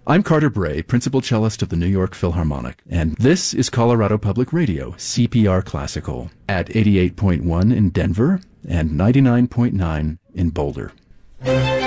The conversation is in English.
I'm Carter Bray, principal cellist of the New York Philharmonic, and this is Colorado Public Radio, CPR Classical, at 88.1 in Denver and 99.9 in Boulder.